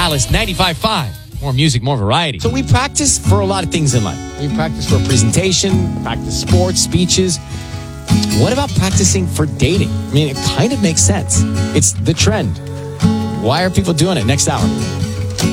Alice 95.5. More music, more variety. So we practice for a lot of things in life. We practice for a presentation, practice sports, speeches. What about practicing for dating? I mean, it kind of makes sense. It's the trend. Why are people doing it? Next hour.